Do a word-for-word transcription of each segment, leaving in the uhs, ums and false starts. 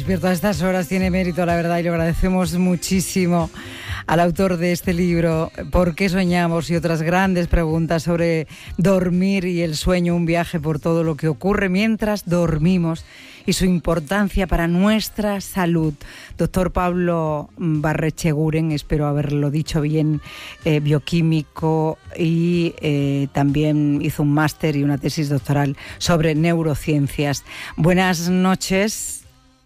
despierto a estas horas tiene mérito, la verdad, y lo agradecemos muchísimo al autor de este libro, ¿Por qué soñamos?, y otras grandes preguntas sobre dormir y el sueño, un viaje por todo lo que ocurre mientras dormimos y su importancia para nuestra salud. Doctor Pablo Barrecheguren, espero haberlo dicho bien, eh, bioquímico, y eh, también hizo un máster y una tesis doctoral sobre neurociencias. Buenas noches.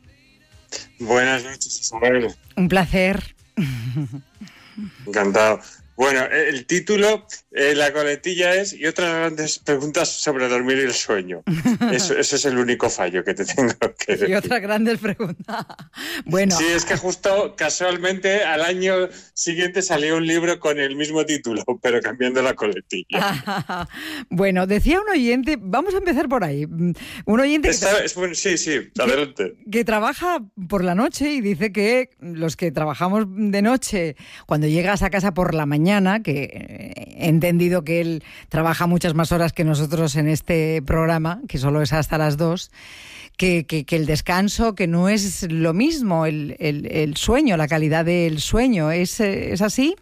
Buenas noches, Isabel. Un placer. Encantado. Bueno, el título, eh, la coletilla es y otras grandes preguntas sobre dormir y el sueño. Eso, eso es el único fallo que te tengo que decir. Y otras grandes preguntas. Bueno. Sí, es que justo casualmente al año siguiente salió un libro con el mismo título, pero cambiando la coletilla. Bueno, decía un oyente, vamos a empezar por ahí. Un oyente que, Está, es bueno, sí, sí, adelante. Que, que trabaja por la noche y dice que los que trabajamos de noche, cuando llegas a casa por la mañana, que he entendido que él trabaja muchas más horas que nosotros en este programa, que solo es hasta las dos, que, que, que el descanso, que no es lo mismo, el, el, el sueño, la calidad del sueño, ¿es, es así?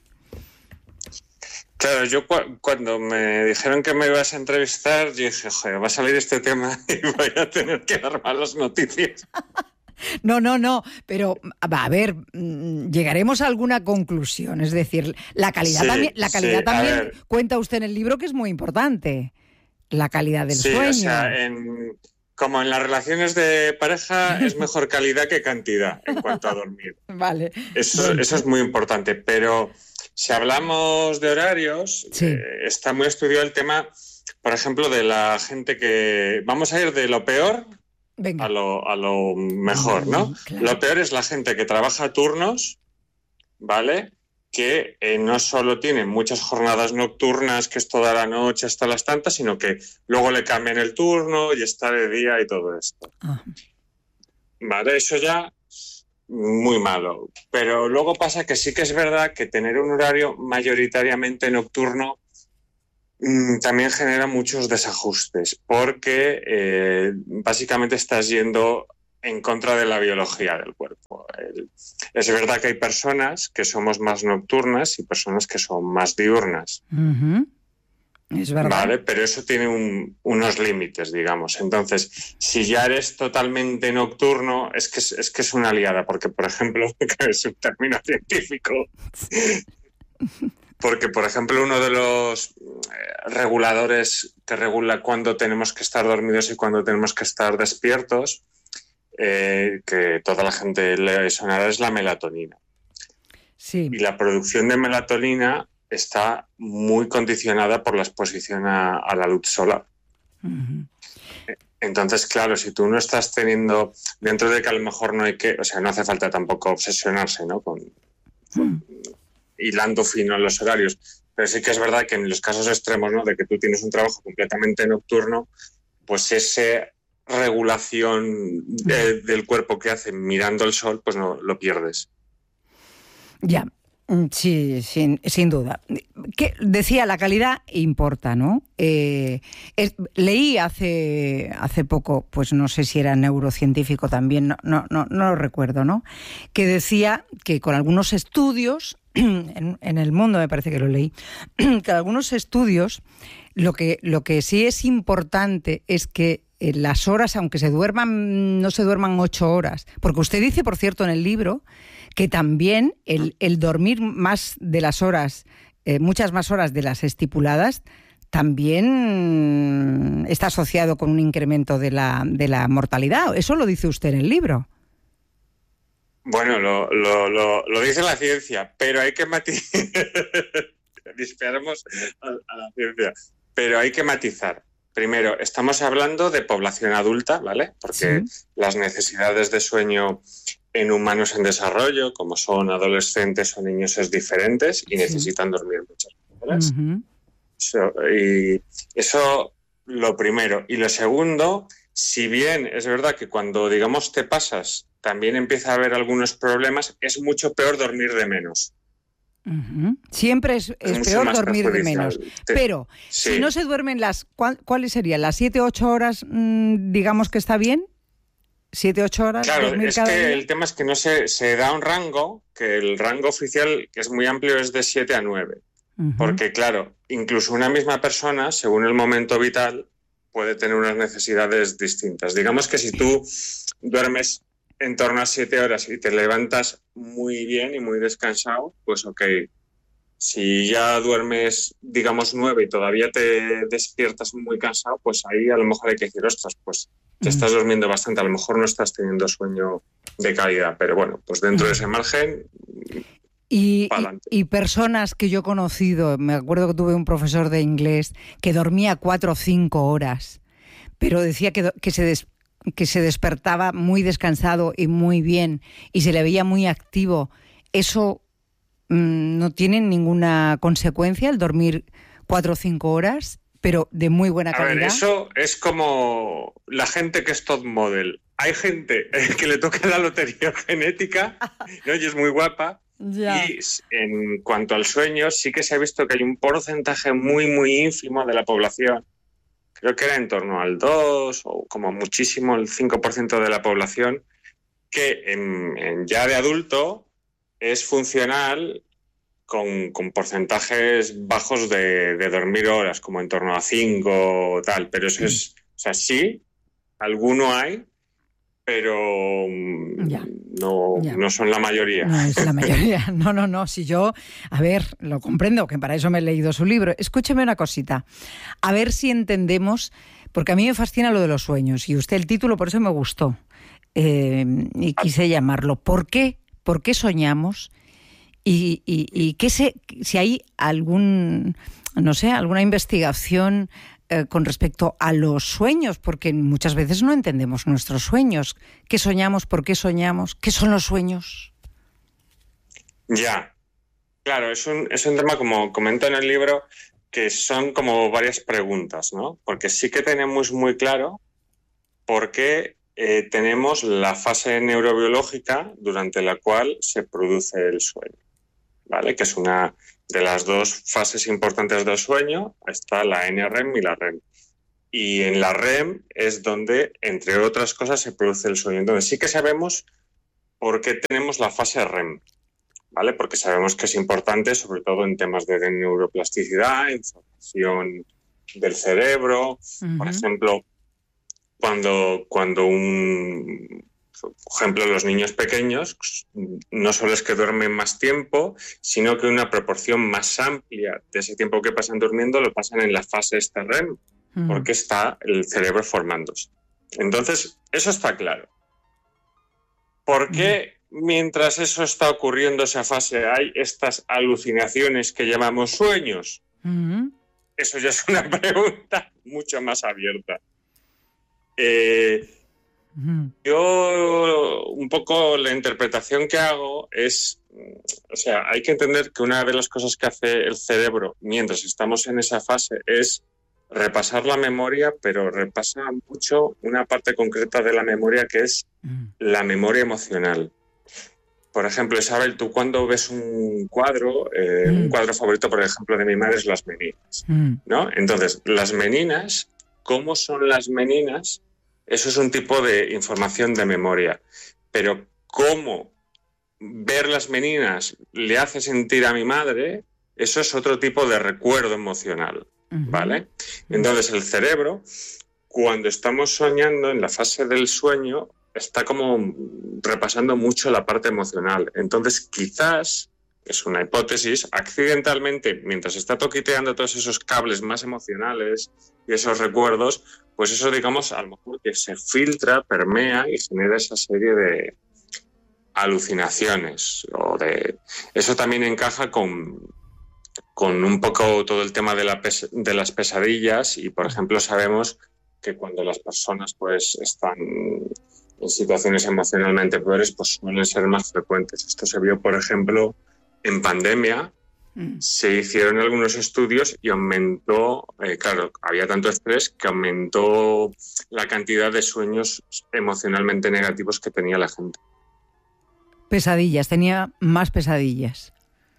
Claro, yo cu- cuando me dijeron que me ibas a entrevistar, yo dije, joder, va a salir este tema y voy a tener que dar malas noticias. No, no, no, pero a ver, llegaremos a alguna conclusión. Es decir, la calidad sí, también, la calidad sí, también cuenta usted en el libro, que es muy importante. La calidad del sí, sueño. O sea, en, como en las relaciones de pareja es mejor calidad que cantidad en cuanto a dormir. Vale. Eso, bueno. eso es muy importante. Pero si hablamos de horarios, sí. eh, está muy estudiado el tema, por ejemplo, de la gente que... Vamos a ir de lo peor... Venga. A lo, a lo mejor, ¿no? Claro. Lo peor es la gente que trabaja turnos, ¿vale? Que eh, no solo tiene muchas jornadas nocturnas, que es toda la noche hasta las tantas, sino que luego le cambian el turno y está de día y todo esto. Ah. ¿Vale? Eso ya muy malo. Pero luego pasa que sí que es verdad que tener un horario mayoritariamente nocturno también genera muchos desajustes, porque eh, básicamente estás yendo en contra de la biología del cuerpo. El, es verdad que hay personas que somos más nocturnas y personas que son más diurnas. Uh-huh. Es verdad. Vale, pero eso tiene un, unos límites, digamos. Entonces, si ya eres totalmente nocturno, es que es, es que es una liada, porque, por ejemplo, que es un término científico... Porque, por ejemplo, uno de los reguladores que regula cuándo tenemos que estar dormidos y cuándo tenemos que estar despiertos, eh, que toda la gente le sonará, es la melatonina. Sí. Y la producción de melatonina está muy condicionada por la exposición a, a la luz solar. Uh-huh. Entonces, claro, si tú no estás teniendo, dentro de que a lo mejor no hay que, o sea, no hace falta tampoco obsesionarse, ¿no? Con, con hilando fino en los horarios, pero sí que es verdad que en los casos extremos, ¿no? De que tú tienes un trabajo completamente nocturno, pues esa regulación de, del cuerpo que hace mirando el sol, pues no lo pierdes. Ya, sí, sin, sin duda. ¿Qué? Decía, la calidad importa, ¿no? Eh, es, leí hace, hace poco, pues no sé si era neurocientífico también, no, no, no, no lo recuerdo, ¿no? Que decía que con algunos estudios, en, en el mundo me parece que lo leí, que algunos estudios, lo que, lo que sí es importante es que las horas, aunque se duerman, no se duerman ocho horas, porque usted dice, por cierto, en el libro, que también el, el dormir más de las horas, eh, muchas más horas de las estipuladas, también está asociado con un incremento de la, de la mortalidad. Eso lo dice usted en el libro. Bueno, lo, lo, lo, lo dice la ciencia, pero hay que matizar. Disparamos a, a la ciencia, pero hay que matizar. Primero, estamos hablando de población adulta, ¿vale? Porque sí. Las necesidades de sueño en humanos en desarrollo, como son adolescentes o niños, es diferentes y sí. necesitan dormir muchas horas. Uh-huh. So, y eso, lo primero. Y lo segundo, si bien es verdad que cuando, digamos, te pasas, también empieza a haber algunos problemas, es mucho peor dormir de menos. Uh-huh. Siempre es, es, es peor dormir de menos. Te, Pero, sí. si no se duermen las... ¿cuál, ¿Cuáles serían? ¿Las siete o ocho horas, mmm, digamos que está bien? siete, ocho horas. Claro, dormir es cada que día. el tema es que no se, se da un rango, que el rango oficial, que es muy amplio, es de siete a nueve. Uh-huh. Porque, claro, incluso una misma persona, según el momento vital, puede tener unas necesidades distintas. Digamos que si tú duermes en torno a siete horas y te levantas muy bien y muy descansado, pues ok. Si ya duermes, digamos, nueve y todavía te despiertas muy cansado, pues ahí a lo mejor hay que decir, ostras, pues te estás durmiendo bastante, a lo mejor no estás teniendo sueño de calidad, pero bueno, pues dentro de ese margen, y, pa'lante. Y, y personas que yo he conocido, me acuerdo que tuve un profesor de inglés que dormía cuatro o cinco horas, pero decía que, que se des, que se despertaba muy descansado y muy bien, y se le veía muy activo. Eso no tiene ninguna consecuencia el dormir cuatro o cinco horas, pero de muy buena calidad. A ver, eso es como la gente que es top model. Hay gente que le toca la lotería genética, ¿no? Y es muy guapa. Ya. Y en cuanto al sueño, sí que se ha visto que hay un porcentaje muy, muy ínfimo de la población. Creo que era en torno al dos o como muchísimo el cinco por ciento de la población que en, en ya de adulto es funcional con, con porcentajes bajos de, de dormir horas, como en torno a cinco o tal. Pero eso es, o sea, sí, alguno hay, pero ya. No, ya. no son la mayoría. No es la mayoría. No, no, no. Si yo, a ver, lo comprendo, que para eso me he leído su libro. Escúcheme una cosita. A ver si entendemos, porque a mí me fascina lo de los sueños, y usted el título por eso me gustó. Eh, y quise llamarlo ¿Por qué? ¿Por qué soñamos? Y, y, y qué sé, si hay algún, no sé, alguna investigación eh, con respecto a los sueños, porque muchas veces no entendemos nuestros sueños. ¿Qué soñamos? ¿Por qué soñamos? ¿Qué son los sueños? Ya, claro, es un, es un tema, como comento en el libro, que son como varias preguntas, ¿no? Porque sí que tenemos muy claro por qué Eh, tenemos la fase neurobiológica durante la cual se produce el sueño, ¿vale? Que es una de las dos fases importantes del sueño. Está la N R E M y la R E M. Y en la R E M es donde, entre otras cosas, se produce el sueño. Entonces sí que sabemos por qué tenemos la fase R E M, ¿vale? Porque sabemos que es importante, sobre todo en temas de neuroplasticidad, información del cerebro. Uh-huh. Por ejemplo, Cuando, cuando un, por ejemplo, los niños pequeños no solo es que duermen más tiempo, sino que una proporción más amplia de ese tiempo que pasan durmiendo lo pasan en la fase esta R E M, mm. porque está el cerebro formándose. Entonces, eso está claro. ¿Por qué mm. mientras eso está ocurriendo, esa fase, hay estas alucinaciones que llamamos sueños? Mm. Eso ya es una pregunta mucho más abierta. Eh, uh-huh. Yo un poco la interpretación que hago es, o sea, hay que entender que una de las cosas que hace el cerebro mientras estamos en esa fase es repasar la memoria, pero repasa mucho una parte concreta de la memoria que es uh-huh. la memoria emocional. Por ejemplo, Isabel, tú cuando ves un cuadro, eh, uh-huh. un cuadro favorito, por ejemplo, de mi madre es Las Meninas, uh-huh. ¿no? Entonces, las meninas, ¿cómo son las meninas? Eso es un tipo de información de memoria. Pero cómo ver las meninas le hace sentir a mi madre, eso es otro tipo de recuerdo emocional, uh-huh. ¿vale? Entonces el cerebro, cuando estamos soñando, en la fase del sueño, está como repasando mucho la parte emocional. Entonces quizás, es una hipótesis, accidentalmente, mientras está toqueteando todos esos cables más emocionales y esos recuerdos, pues eso, digamos, a lo mejor que se filtra, permea y genera esa serie de alucinaciones. O de... Eso también encaja con, con un poco todo el tema de, la pes... de las pesadillas y, por ejemplo, sabemos que cuando las personas pues están en situaciones emocionalmente peores, pues suelen ser más frecuentes. Esto se vio, por ejemplo, en pandemia. Se hicieron algunos estudios y aumentó, eh, claro, había tanto estrés que aumentó la cantidad de sueños emocionalmente negativos que tenía la gente. Pesadillas, tenía más pesadillas.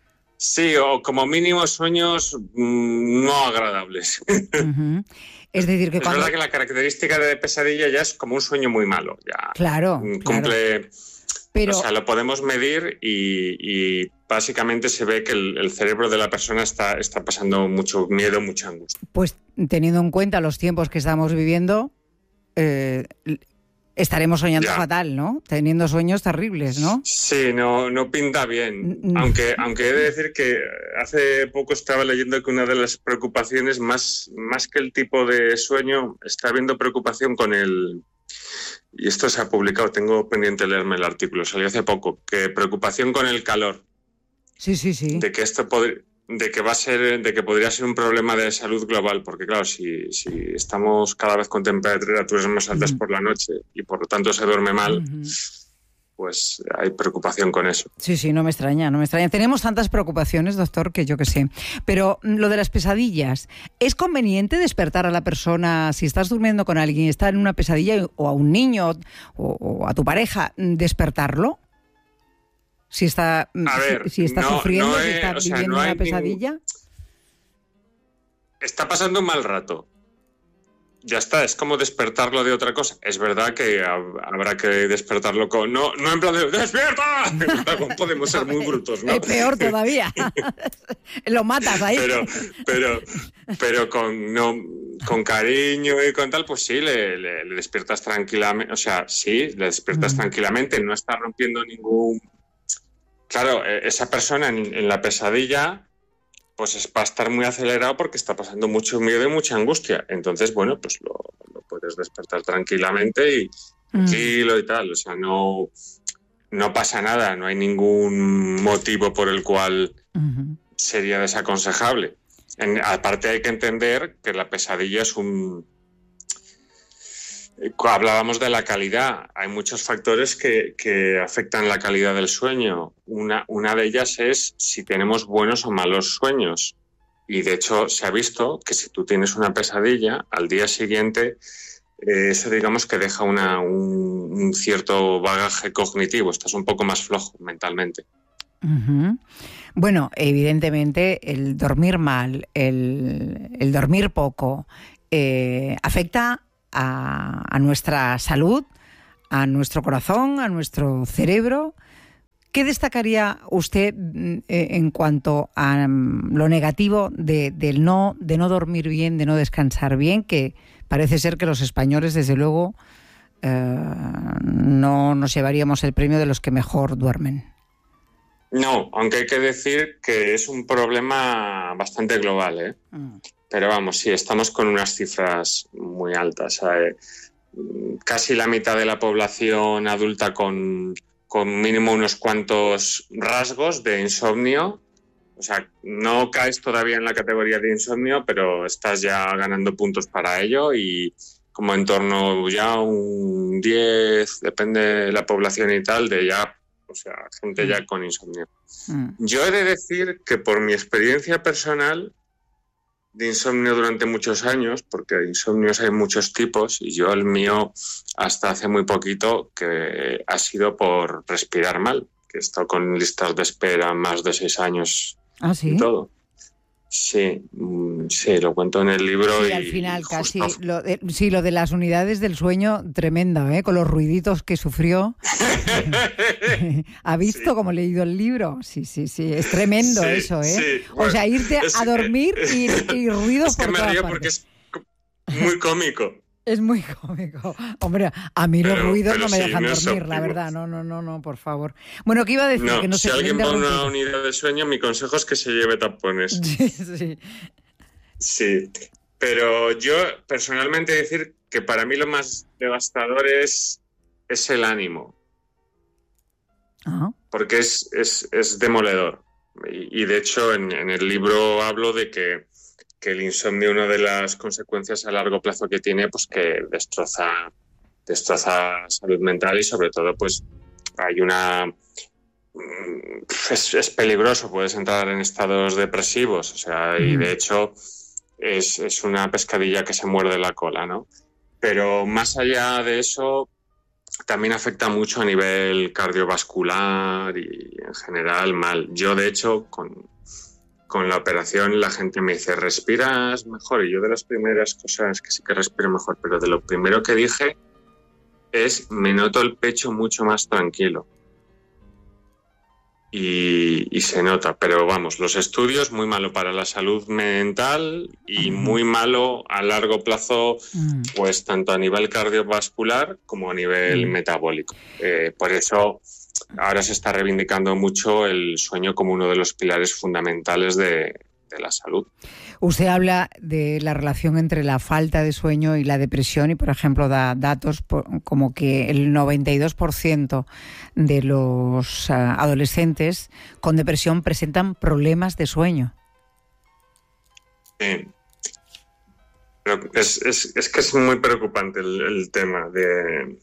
Sí, o como mínimo sueños mmm, no agradables. Uh-huh. Es decir, que es cuando... verdad que la característica de pesadilla ya es como un sueño muy malo. Ya claro, cumple... claro. Pero... O sea, lo podemos medir y, y básicamente se ve que el, el cerebro de la persona está, está pasando mucho miedo, mucha angustia. Pues teniendo en cuenta los tiempos que estamos viviendo, eh, estaremos soñando ya. fatal, ¿no? Teniendo sueños terribles, ¿no? Sí, no, no pinta bien. aunque, aunque he de decir que hace poco estaba leyendo que una de las preocupaciones, más, más que el tipo de sueño, está habiendo preocupación con el... Y esto se ha publicado, tengo pendiente leerme el artículo, salió hace poco, que preocupación con el calor. Sí, sí, sí. De que esto pod- de que va a ser, de que podría ser un problema de salud global, porque claro, si, si estamos cada vez con temperaturas más altas uh-huh. por la noche y por lo tanto se duerme mal, uh-huh. pues hay preocupación con eso. Sí, sí, no me extraña, no me extraña. Tenemos tantas preocupaciones, doctor, que yo qué sé. Pero lo de las pesadillas, ¿es conveniente despertar a la persona si estás durmiendo con alguien y está en una pesadilla, o a un niño o, o a tu pareja, despertarlo? Si está, a ver, si, si está no, sufriendo, no si es, está o sea, viviendo no una pesadilla. Ningún... Está pasando un mal rato. Ya está, es como despertarlo de otra cosa. Es verdad que habrá que despertarlo con... No, no en plan de ¡despierta! Podemos ser muy brutos, ¿no? Es peor todavía. Lo matas ahí. Pero, pero, pero con, no, con cariño y con tal, pues sí, le, le, le despiertas tranquilamente. O sea, sí, le despiertas mm. tranquilamente. No está rompiendo ningún... Claro, esa persona en, en la pesadilla... pues va a estar muy acelerado porque está pasando mucho miedo y mucha angustia. Entonces, bueno, pues lo, lo puedes despertar tranquilamente y tranquilo mm. y tal. O sea, no, no pasa nada, no hay ningún motivo por el cual uh-huh. sería desaconsejable. En, aparte hay que entender que la pesadilla es un... Hablábamos de la calidad. Hay muchos factores que, que afectan la calidad del sueño. Una, una de ellas es si tenemos buenos o malos sueños. Y de hecho se ha visto que si tú tienes una pesadilla, al día siguiente eh, eso digamos que deja una, un, un cierto bagaje cognitivo. Estás un poco más flojo mentalmente. Uh-huh. Bueno, evidentemente el dormir mal, el, el dormir poco, eh, afecta A, a nuestra salud, a nuestro corazón, a nuestro cerebro. ¿Qué destacaría usted eh, en cuanto a um, lo negativo de, de, no, de no dormir bien, de no descansar bien? Que parece ser que los españoles, desde luego, eh, no nos llevaríamos el premio de los que mejor duermen. No, aunque hay que decir que es un problema bastante global, ¿eh? Mm. Pero vamos, sí, estamos con unas cifras muy altas. ¿Sabe? Casi la mitad de la población adulta con, con mínimo unos cuantos rasgos de insomnio. O sea, no caes todavía en la categoría de insomnio, pero estás ya ganando puntos para ello y como en torno ya un diez, depende de la población y tal, de ya, o sea, gente ya con insomnio. Mm. Yo he de decir que por mi experiencia personal de insomnio durante muchos años, porque de insomnios hay muchos tipos y yo el mío hasta hace muy poquito que ha sido por respirar mal, que he estado con listas de espera más de seis años. ¿Ah, sí? Y todo. Sí, sí, lo cuento en el libro. Sí, y al final justo... casi. Lo de, sí, lo de las unidades del sueño, tremendo, ¿eh? Con los ruiditos que sufrió. ¿Ha visto sí. cómo he leído el libro? Sí, sí, sí, es tremendo sí, eso, ¿eh? Sí. Bueno, o sea, irte es, a dormir eh, y, y ruidos por todas partes. Es que me río porque es muy cómico. Es muy cómico. Hombre, a mí pero, los ruidos no me sí, dejan no dormir, la verdad. No, no, no, no, por favor. Bueno, ¿qué iba a decir? No, que no si se alguien va a una unidad de sueño, mi consejo es que se lleve tapones. Sí, sí. Sí, pero yo personalmente decir que para mí lo más devastador es, es el ánimo. Uh-huh. Porque es, es, es demoledor. Y, y de hecho en, en el libro hablo de que que el insomnio, una de las consecuencias a largo plazo que tiene, pues que destroza, destroza salud mental y sobre todo, pues hay una... Es, es peligroso, puedes entrar en estados depresivos, o sea, y de hecho es, es una pescadilla que se muerde la cola, ¿no? Pero más allá de eso, también afecta mucho a nivel cardiovascular y en general mal. Yo, de hecho, con, con la operación la gente me dice, ¿respiras mejor? Y yo de las primeras cosas que sí que respiro mejor, pero de lo primero que dije es, me noto el pecho mucho más tranquilo. Y, y se nota, pero vamos, los estudios muy malo para la salud mental y uh-huh. muy malo a largo plazo, uh-huh. pues tanto a nivel cardiovascular como a nivel uh-huh. metabólico. Eh, por eso ahora se está reivindicando mucho el sueño como uno de los pilares fundamentales de, de la salud. Usted habla de la relación entre la falta de sueño y la depresión y, por ejemplo, da datos por, como que el noventa y dos por ciento de los uh, adolescentes con depresión presentan problemas de sueño. Sí. Pero es, es, es que es muy preocupante el, el tema de,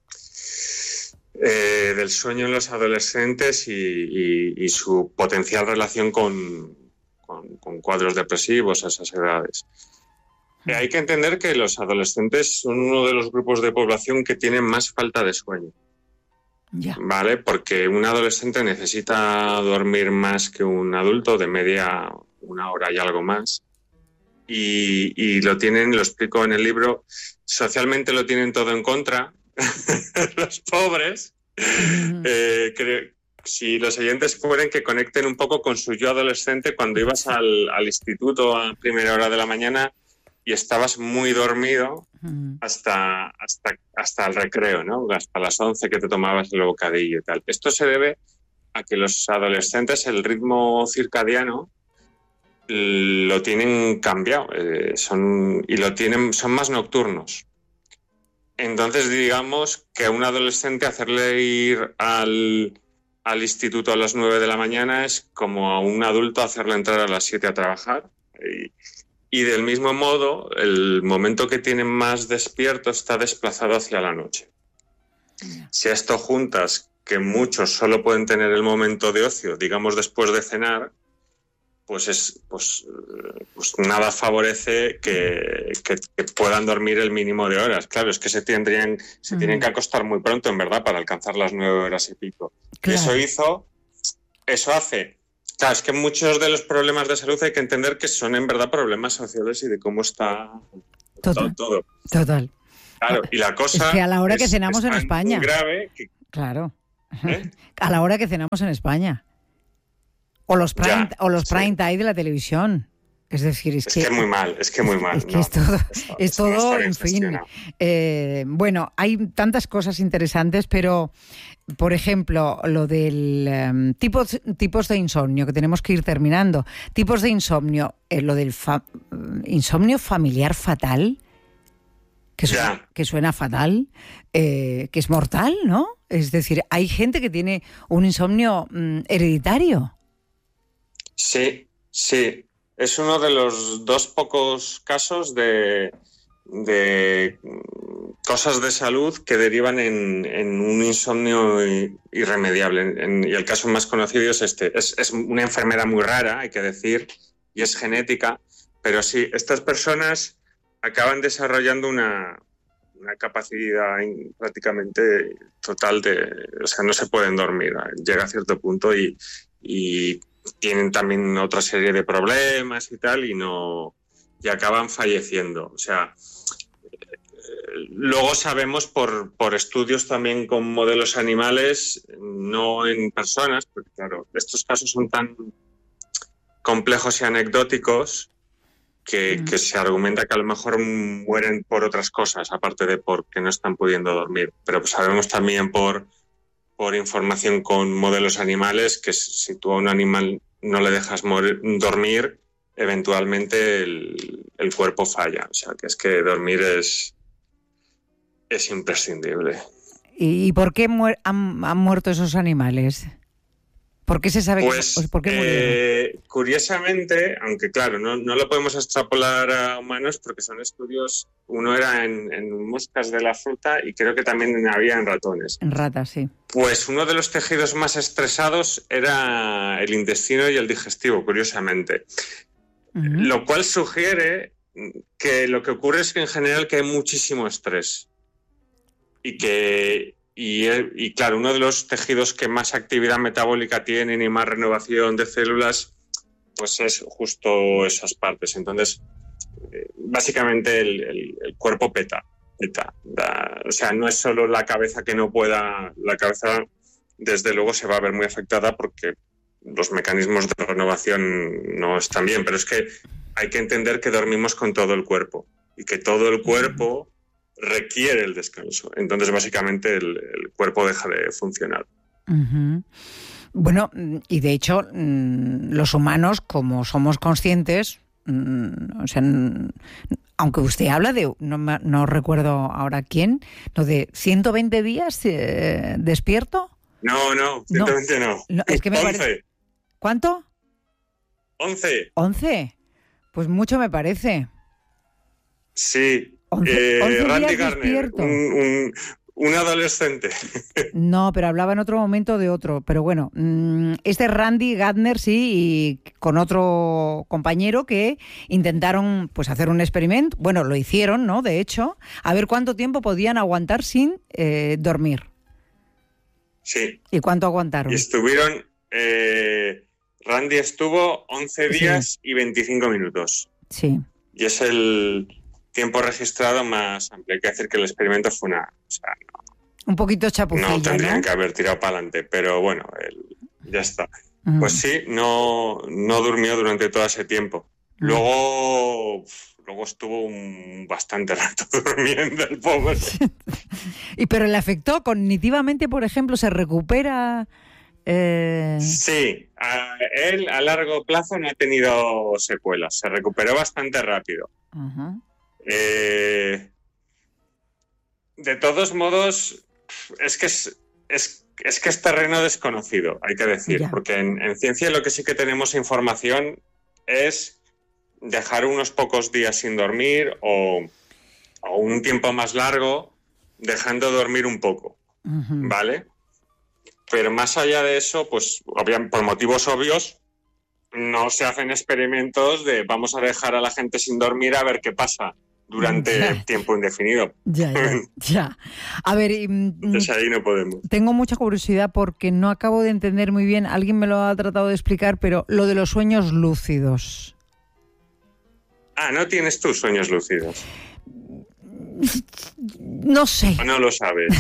eh, del sueño en los adolescentes y, y, y su potencial relación con... Con, con cuadros depresivos a esas edades. Eh, hay que entender que los adolescentes son uno de los grupos de población que tienen más falta de sueño. Yeah. ¿Vale? Porque un adolescente necesita dormir más que un adulto, de media una hora y algo más. Y, y lo tienen, lo explico en el libro, socialmente lo tienen todo en contra. Los pobres. Mm-hmm. eh, creo, Si los oyentes pueden que conecten un poco con su yo adolescente cuando ibas al, al instituto a primera hora de la mañana y estabas muy dormido hasta, hasta, hasta el recreo, ¿no? Hasta las once que te tomabas el bocadillo y tal. Esto se debe a que los adolescentes el ritmo circadiano lo tienen cambiado eh, son, y lo tienen, son más nocturnos. Entonces, digamos que a un adolescente hacerle ir al... al instituto a las nueve de la mañana es como a un adulto hacerle entrar a las siete a trabajar. Y, y del mismo modo, el momento que tienen más despierto está desplazado hacia la noche. Yeah. Si a esto juntas que muchos solo pueden tener el momento de ocio, digamos después de cenar, pues es pues, pues nada favorece que, que, que puedan dormir el mínimo de horas. Claro, es que se tendrían se mm. tienen que acostar muy pronto, en verdad, para alcanzar las nueve horas y pico. Claro. Y eso hizo, eso hace... Claro, es que muchos de los problemas de salud hay que entender que son en verdad problemas sociales y de cómo está total, todo. Total. Claro, y la cosa es que a la hora es, que cenamos es en España. Muy grave que... Claro. ¿Eh? A la hora que cenamos en España. O los prime, ya, o los sí. prime time de la televisión. Es decir, es, es que... Es que muy mal, es que muy mal. Es que no, es todo, eso, es eso todo no en fin. Eh, bueno, hay tantas cosas interesantes, pero, por ejemplo, lo del um, tipos, tipos de insomnio, que tenemos que ir terminando. Tipos de insomnio, eh, lo del fa- insomnio familiar fatal, que suena, que suena fatal, eh, que es mortal, ¿no? Es decir, hay gente que tiene un insomnio mm, hereditario. Sí, sí. Es uno de los dos pocos casos de, de cosas de salud que derivan en, en un insomnio irremediable. En, y el caso más conocido es este. Es, es una enfermedad muy rara, hay que decir, y es genética. Pero sí, estas personas acaban desarrollando una, una capacidad prácticamente total de... O sea, no se pueden dormir. Llega a cierto punto y... y tienen también otra serie de problemas y tal, y no y acaban falleciendo. O sea, eh, luego sabemos por, por estudios también con modelos animales, no en personas, porque claro, estos casos son tan complejos y anecdóticos que, mm. que se argumenta que a lo mejor mueren por otras cosas, aparte de porque no están pudiendo dormir. Pero pues sabemos también por por información con modelos animales, que si tú a un animal no le dejas morir, dormir, eventualmente el, el cuerpo falla. O sea, que es que dormir es, es imprescindible. ¿Y por qué muer- han, han muerto esos animales? ¿Por qué se sabe pues, que, por qué eh, curiosamente, aunque claro, no, no lo podemos extrapolar a humanos porque son estudios, uno era en, en moscas de la fruta y creo que también había en ratones. En ratas, sí. Pues uno de los tejidos más estresados era el intestino y el digestivo, curiosamente. Uh-huh. Lo cual sugiere que lo que ocurre es que en general que hay muchísimo estrés y que y, y claro, uno de los tejidos que más actividad metabólica tienen y más renovación de células, pues es justo esas partes. Entonces, eh, básicamente el, el, el cuerpo peta. peta da, o sea, no es solo la cabeza que no pueda, la cabeza desde luego se va a ver muy afectada porque los mecanismos de renovación no están bien, pero es que hay que entender que dormimos con todo el cuerpo y que todo el cuerpo requiere el descanso. Entonces, básicamente, el, el cuerpo deja de funcionar. Uh-huh. Bueno, y de hecho, los humanos, como somos conscientes, o sea, aunque usted habla de, no, no recuerdo ahora quién, ¿no? De ciento veinte días eh, despierto. No, no, ciento veinte no. no. no es que me once. Parece... ¿Cuánto? once. ¿once? Pues mucho me parece. Sí. once, eh, once Randy días Gardner, un, un, un adolescente. No, pero hablaba en otro momento de otro. Pero bueno, este Randy Gardner, sí, y con otro compañero que intentaron pues hacer un experimento. Bueno, lo hicieron, ¿no? De hecho, a ver cuánto tiempo podían aguantar sin eh, dormir. Sí. ¿Y cuánto aguantaron? Y estuvieron... Eh, Randy estuvo once días sí. y veinticinco minutos. Sí. Y es el tiempo registrado más amplio. Hay que decir que el experimento fue una... O sea, no, un poquito chapucilla, no tendrían ¿no? que haber tirado para adelante, pero bueno, el, ya está. Uh-huh. Pues sí, no, no durmió durante todo ese tiempo. Uh-huh. Luego... Luego estuvo un bastante rato durmiendo el pobre. ¿Y pero le afectó cognitivamente, por ejemplo? ¿Se recupera...? Eh... Sí, a él a largo plazo no ha tenido secuelas, se recuperó bastante rápido. Uh-huh. Eh, de todos modos, es que es, es, es que es terreno desconocido, hay que decir, yeah. porque en, en ciencia lo que sí que tenemos información es dejar unos pocos días sin dormir o, o un tiempo más largo dejando dormir un poco, uh-huh. ¿vale? Pero más allá de eso, pues por motivos obvios, no se hacen experimentos de vamos a dejar a la gente sin dormir a ver qué pasa durante ya. tiempo indefinido. Ya, ya, ya. A ver, entonces ahí no podemos. Tengo mucha curiosidad porque no acabo de entender muy bien, alguien me lo ha tratado de explicar, pero lo de los sueños lúcidos. Ah, ¿no tienes tus sueños lúcidos? No sé. ¿O no lo sabes?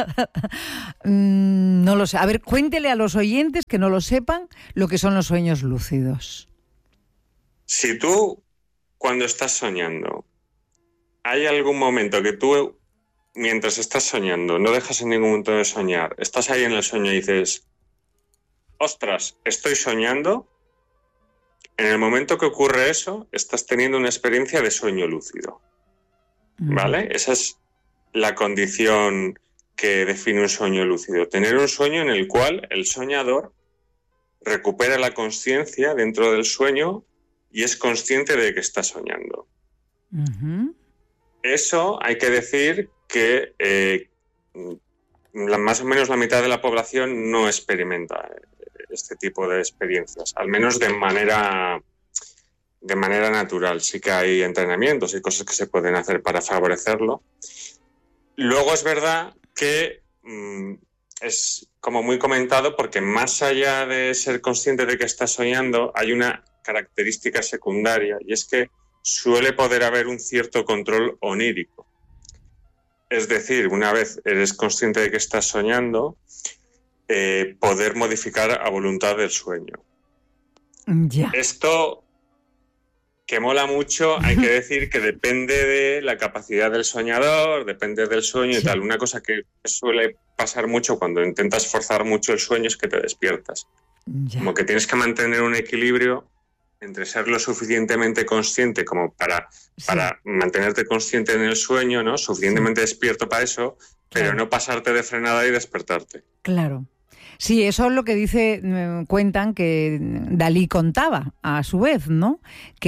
No lo sé. A ver, cuéntele a los oyentes que no lo sepan lo que son los sueños lúcidos. Si tú, cuando estás soñando, hay algún momento que tú, mientras estás soñando, no dejas en ningún momento de soñar, estás ahí en el sueño y dices, ostras, estoy soñando, en el momento que ocurre eso, estás teniendo una experiencia de sueño lúcido. ¿Vale? Esa es la condición que define un sueño lúcido. Tener un sueño en el cual el soñador recupera la consciencia dentro del sueño y es consciente de que está soñando. Uh-huh. Eso hay que decir que eh, la, más o menos la mitad de la población no experimenta este tipo de experiencias, al menos de manera... de manera natural. Sí que hay entrenamientos y cosas que se pueden hacer para favorecerlo. Luego es verdad que mmm, es como muy comentado porque más allá de ser consciente de que estás soñando, hay una característica secundaria y es que suele poder haber un cierto control onírico. Es decir, una vez eres consciente de que estás soñando, eh, poder modificar a voluntad el sueño. Yeah. Esto... que mola mucho, hay que decir que depende de la capacidad del soñador, depende del sueño y tal. Una cosa que suele pasar mucho cuando intentas forzar mucho el sueño es que te despiertas. Ya. Como que tienes que mantener un equilibrio entre ser lo suficientemente consciente como para, sí. para mantenerte consciente en el sueño, ¿no? Suficientemente sí. despierto para eso, pero claro. no pasarte de frenada y despertarte. Claro. Sí, eso es lo que dice, cuentan que Dalí contaba a su vez, ¿no? Que él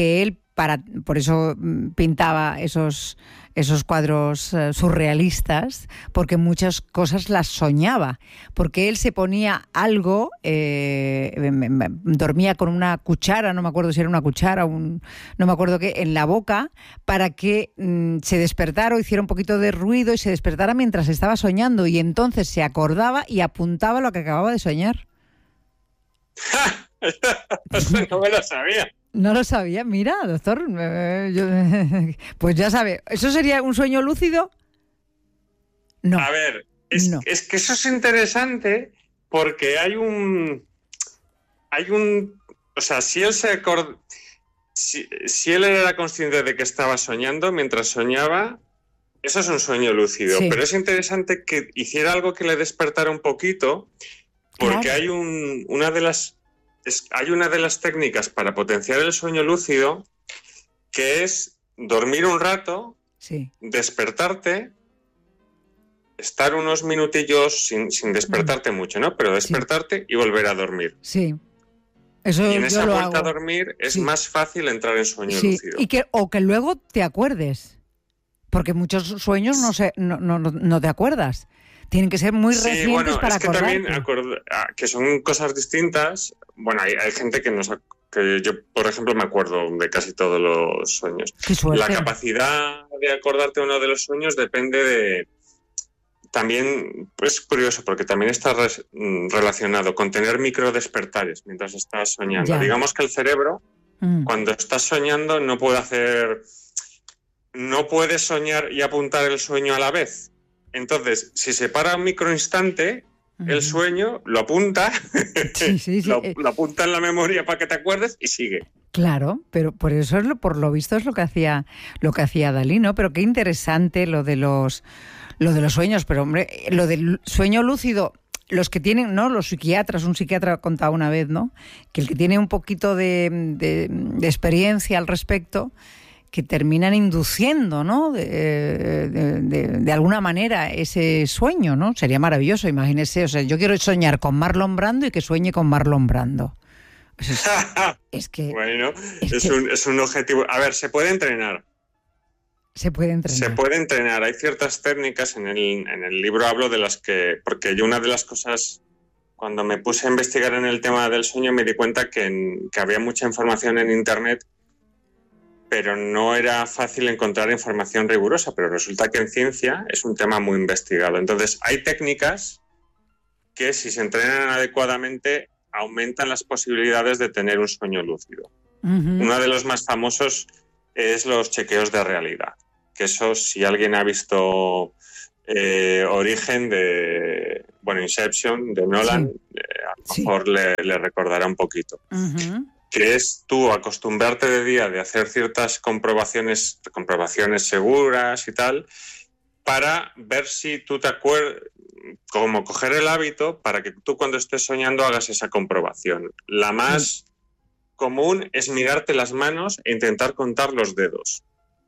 para, por eso pintaba esos, esos cuadros uh, surrealistas, porque muchas cosas las soñaba, porque él se ponía algo, eh, dormía con una cuchara, no me acuerdo si era una cuchara, un, no me acuerdo qué, en la boca, para que mm, se despertara o hiciera un poquito de ruido y se despertara mientras estaba soñando, y entonces se acordaba y apuntaba lo que acababa de soñar. No me lo sabía. No lo sabía, mira, doctor, eh, yo, eh, pues ya sabe, ¿eso sería un sueño lúcido? No. A ver, es, no. es que eso es interesante porque hay un, hay un, o sea, si él se acord, si, si él era consciente de que estaba soñando mientras soñaba, eso es un sueño lúcido, sí. Pero es interesante que hiciera algo que le despertara un poquito, porque claro. hay un, una de las Es, hay una de las técnicas para potenciar el sueño lúcido que es dormir un rato, sí. despertarte, estar unos minutillos sin, sin despertarte mm. mucho, ¿no? Pero despertarte sí. y volver a dormir. Sí. Eso y en yo esa lo vuelta hago. a dormir es sí. más fácil entrar en sueño sí. lúcido. Y que, o que luego te acuerdes. Porque muchos sueños no, se, no, no, no te acuerdas. Tienen que ser muy recientes sí, bueno, para es que acordarte. también acord- que son cosas distintas. Bueno, hay, hay gente que no que yo, por ejemplo, me acuerdo de casi todos los sueños. Qué suerte. La capacidad de acordarte uno de los sueños depende de... También es curioso porque también está res, relacionado con tener microdespertares mientras estás soñando. Ya. Digamos que el cerebro, mm. cuando estás soñando, no puede hacer... No puede soñar y apuntar el sueño a la vez. Entonces, si se para un microinstante, uh-huh. el sueño lo apunta, sí, sí, sí. Lo, lo apunta en la memoria para que te acuerdes y sigue. Claro, pero por eso es lo, por lo visto es lo que hacía lo que hacía Dalí, ¿no? Pero qué interesante lo de los lo de los sueños, pero hombre, lo del sueño lúcido, los que tienen, ¿no? Los psiquiatras, un psiquiatra contaba una vez, ¿no? Que el que tiene un poquito de, de, de experiencia al respecto, que terminan induciendo, ¿no? De, de, de, de alguna manera ese sueño, ¿no? Sería maravilloso, imagínese. O sea, yo quiero soñar con Marlon Brando y que sueñe con Marlon Brando. Es, es que... Bueno, es, es, que, un, es un objetivo... A ver, se puede entrenar. Se puede entrenar. Se puede entrenar. Hay ciertas técnicas, en el, en el libro hablo de las que... Porque yo una de las cosas... Cuando me puse a investigar en el tema del sueño me di cuenta que, en, que había mucha información en Internet, pero no era fácil encontrar información rigurosa, pero resulta que en ciencia es un tema muy investigado. Entonces, hay técnicas que, si se entrenan adecuadamente, aumentan las posibilidades de tener un sueño lúcido. Uh-huh. Uno de los más famosos es los chequeos de realidad, que eso, si alguien ha visto eh, Origen de, bueno, Inception, de Nolan, sí. eh, a lo sí. mejor le, le recordará un poquito. Uh-huh. Que es tú acostumbrarte de día de hacer ciertas comprobaciones, comprobaciones seguras y tal, para ver si tú te acuerdas, como coger el hábito para que tú cuando estés soñando hagas esa comprobación. La más sí. común es mirarte las manos e intentar contar los dedos.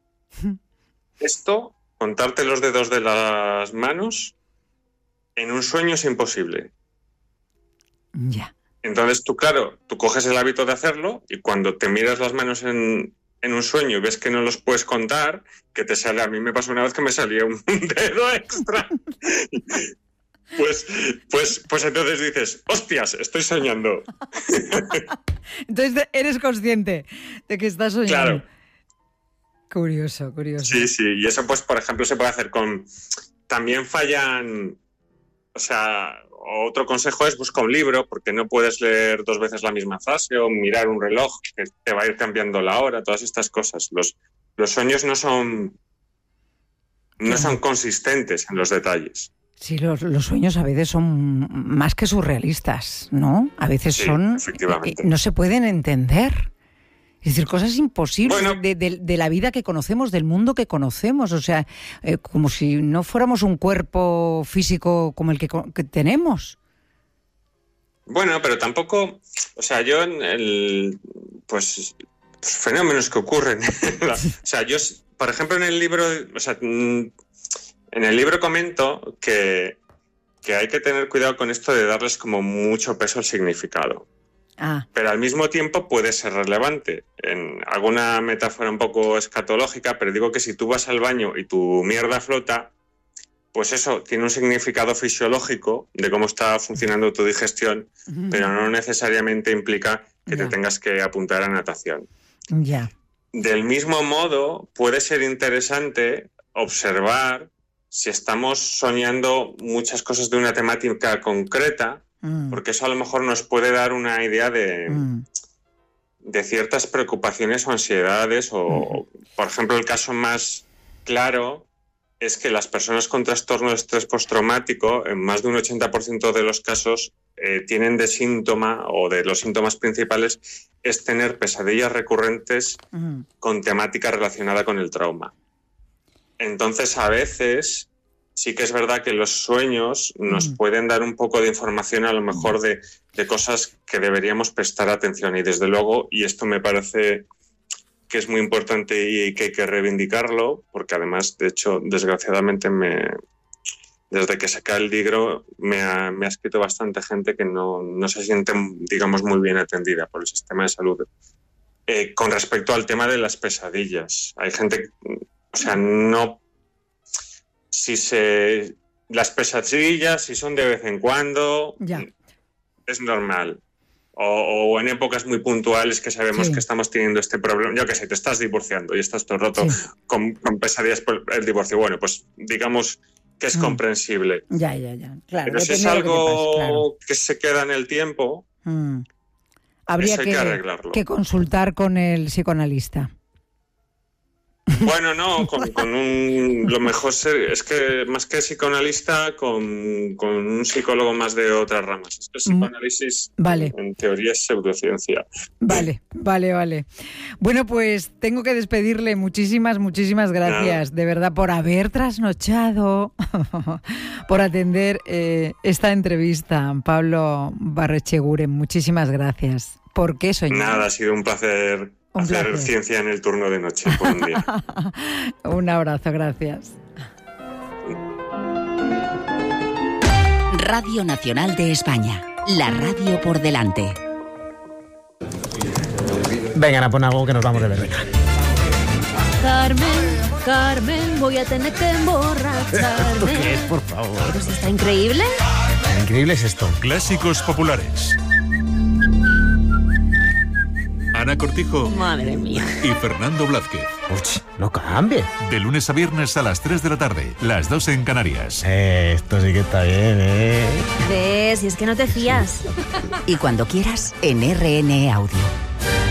Esto, contarte los dedos de las manos, en un sueño es imposible. Ya. Yeah. Entonces tú, claro, tú coges el hábito de hacerlo y cuando te miras las manos en, en un sueño y ves que no los puedes contar, que te sale... A mí me pasó una vez que me salía un dedo extra. pues, pues, pues entonces dices, hostias, estoy soñando. Entonces eres consciente de que estás soñando. Claro. Curioso, curioso. Sí, sí, y eso pues, por ejemplo, se puede hacer con... También fallan... O sea... Otro consejo es busca un libro, porque no puedes leer dos veces la misma frase o mirar un reloj que te va a ir cambiando la hora, todas estas cosas. Los, los sueños no son, no son consistentes en los detalles. Sí, los, los sueños a veces son más que surrealistas, ¿no? A veces sí, son... efectivamente. Eh, no se pueden entender. Es decir, cosas imposibles bueno, de, de, de la vida que conocemos, del mundo que conocemos. O sea, eh, como si no fuéramos un cuerpo físico como el que, que tenemos. Bueno, pero tampoco... O sea, yo en el... Pues, pues fenómenos que ocurren. O sea, yo, por ejemplo, en el libro... O sea, en el libro comento que, que hay que tener cuidado con esto de darles como mucho peso al significado. Ah. Pero al mismo tiempo puede ser relevante. En alguna metáfora un poco escatológica, pero digo que si tú vas al baño y tu mierda flota, pues eso tiene un significado fisiológico de cómo está funcionando tu digestión, uh-huh. pero no necesariamente implica que no. te tengas que apuntar a natación. Ya. Del mismo modo, puede ser interesante observar si estamos soñando muchas cosas de una temática concreta, mm. porque eso a lo mejor nos puede dar una idea de, mm. de ciertas preocupaciones o ansiedades, o, mm. por ejemplo, el caso más claro es que las personas con trastorno de estrés postraumático, en más de un ochenta por ciento de los casos, eh, tienen de síntoma, o de los síntomas principales, es tener pesadillas recurrentes uh-huh. con temática relacionada con el trauma. Entonces, a veces, sí que es verdad que los sueños nos uh-huh. pueden dar un poco de información, a lo mejor, de, de cosas que deberíamos prestar atención. Y desde luego, y esto me parece que es muy importante y que hay que reivindicarlo, porque además, de hecho, desgraciadamente, me, desde que saqué el libro me ha, me ha escrito bastante gente que no, no se siente, digamos, muy bien atendida por el sistema de salud. Eh, con respecto al tema de las pesadillas, hay gente, o sea, no... Si se... Las pesadillas, si son de vez en cuando, ya. es normal. O, o en épocas muy puntuales que sabemos sí. que estamos teniendo este problema. Yo qué sé, te estás divorciando y estás todo el rato sí. con, con pesadillas por el divorcio. Bueno, pues digamos que es mm. comprensible. Ya, ya, ya. Claro, pero si es algo que, pasa, claro. que se queda en el tiempo, mm. habría que, que arreglarlo. Que consultar con el psicoanalista. Bueno, no, con, con un, lo mejor es que más que psicoanalista, con, con un psicólogo más de otras ramas. Es que el psicoanálisis, vale. en teoría, es pseudociencia. Vale, vale, vale. Bueno, pues tengo que despedirle. Muchísimas, muchísimas gracias, Nada. de verdad, por haber trasnochado, por atender eh, esta entrevista. Pablo Barrecheguren, muchísimas gracias. ¿Por qué soñar? Nada, ha sido un placer. Un hacer placer. Ciencia en el turno de noche por un día. Un abrazo, gracias. Radio Nacional de España, la radio por delante. Vengan a poner algo que nos vamos de verbena. Carmen, Carmen, voy a tener que emborracharme. ¿Esto qué es, por favor? ¿Pero si está increíble? Increíble es esto. Clásicos populares. Ana Cortijo. Madre mía. Y Fernando Blázquez. Uy, no cambie. De lunes a viernes a las tres de la tarde, las dos en Canarias. Eh, esto sí que está bien, ¿eh? ¿Ves? Y es que no te fías. Y cuando quieras, en R N E Audio.